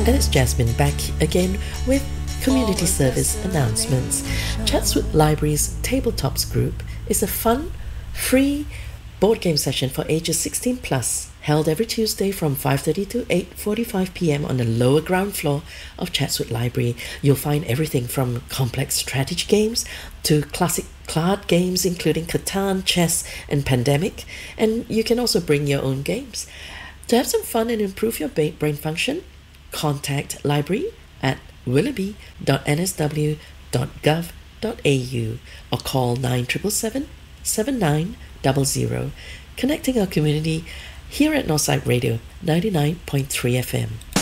And it's Jasmine back again with community service announcements. Chatswood Library's Tabletops group is a fun, free board game session for ages 16 plus, held every Tuesday from 5:30 to 8:45 p.m. on the lower ground floor of Chatswood Library. You'll find everything from complex strategy games to classic card games including Catan, chess and Pandemic, and you can also bring your own games. To have some fun and improve your brain function, contact library at willoughby.nsw.gov.au or call 9777 7900, connecting our community here at Northside Radio 99.3 FM.